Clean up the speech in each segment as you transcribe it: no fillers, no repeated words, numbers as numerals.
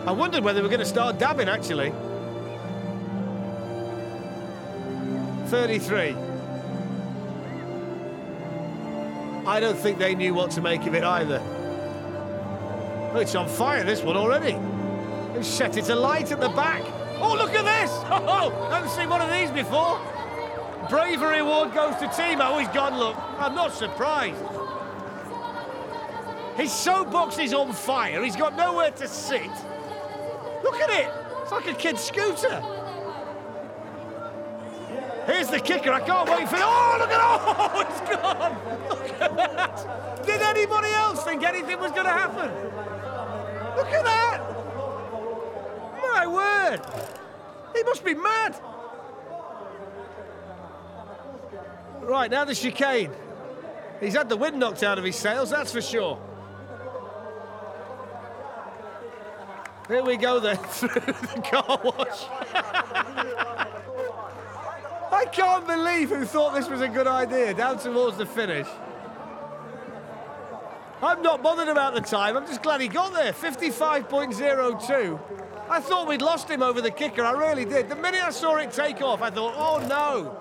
I wondered whether we were going to start dabbing, actually. 33. I don't think they knew what to make of it either. Oh, it's on fire, this one, already. They've set it alight at the back. Oh, look at this! Oh, haven't seen one of these before. Bravery award goes to Timo. Oh, he's gone, look. I'm not surprised. His soapbox is on fire. He's got nowhere to sit. Look at it. It's like a kid's scooter. Here's the kicker. I can't wait for it. Oh, look at it. Oh, it's gone. Look at that. Did anybody else think anything was going to happen? Look at that. My word. He must be mad. Right, now the chicane. He's had the wind knocked out of his sails, that's for sure. Here we go then, through the car wash. I can't believe who thought this was a good idea, down towards the finish. I'm not bothered about the time, I'm just glad he got there, 55.02. I thought we'd lost him over the kicker, I really did. The minute I saw it take off, I thought, oh no.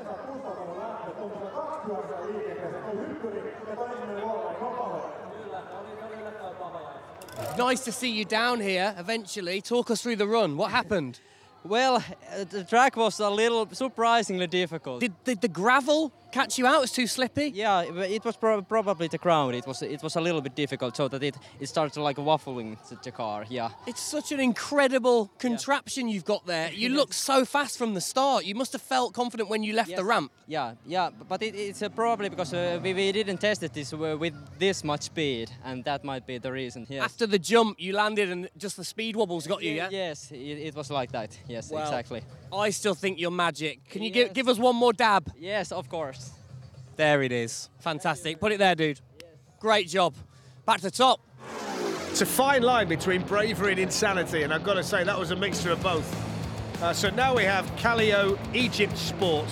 Nice to see you down here eventually. Talk us through the run. What happened? Well, the track was a little surprisingly difficult. Did the gravel catch you out? It's too slippy? Yeah, it was probably the ground. It was a little bit difficult, so that it started like waffling the car. Yeah. It's such an incredible contraption you've got there. You look so fast from the start. You must have felt confident when you left the ramp. Yeah, but it's probably because we didn't test this with this much speed, and that might be the reason. Yes. After the jump, you landed and just the speed wobbles got you, yeah? Yes, it was like that. Yes, well, exactly. I still think you're magic. Can you give us one more dab? Yes, of course. There it is. Fantastic. Put it there, dude. Great job. Back to the top. It's a fine line between bravery and insanity, and I've got to say that was a mixture of both. So now we have Kallio Egypt Sport.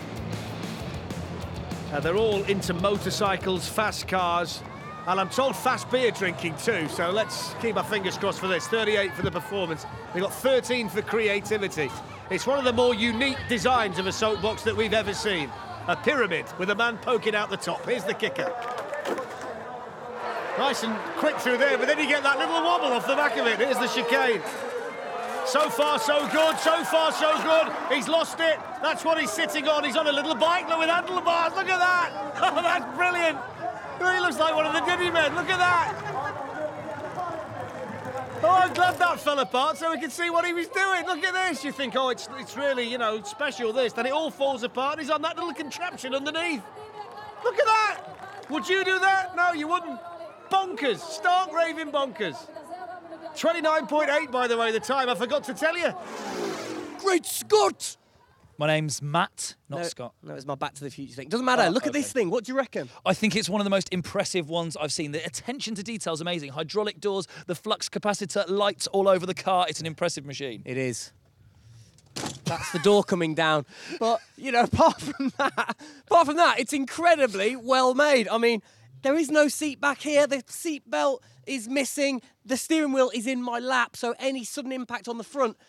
They're all into motorcycles, fast cars, and I'm told fast beer drinking too, so let's keep our fingers crossed for this. 38 for the performance. We've got 13 for creativity. It's one of the more unique designs of a soapbox that we've ever seen. A pyramid with a man poking out the top. Here's the kicker. Nice and quick through there, but then you get that little wobble off the back of it. Here's the chicane. So far, so good. So far, so good. He's lost it. That's what he's sitting on. He's on a little bike with handlebars. Look at that. Oh, that's brilliant. He looks like one of the Diddy men. Look at that. Oh, I'm glad that fell apart so we could see what he was doing. Look at this. You think, oh, it's really, you know, special this. Then it all falls apart. He's on that little contraption underneath. Look at that. Would you do that? No, you wouldn't. Bonkers. Stark raving bonkers. 29.8, by the way, the time. I forgot to tell you. Great Scott! My name's Matt, not Scott. No, it's my Back to the Future thing. Doesn't matter. Look at this thing. What do you reckon? I think it's one of the most impressive ones I've seen. The attention to detail is amazing. Hydraulic doors, the flux capacitor, lights all over the car. It's an impressive machine. It is. That's the door coming down. But, you know, apart from that, it's incredibly well made. I mean, there is no seat back here. The seat belt is missing. The steering wheel is in my lap, so any sudden impact on the front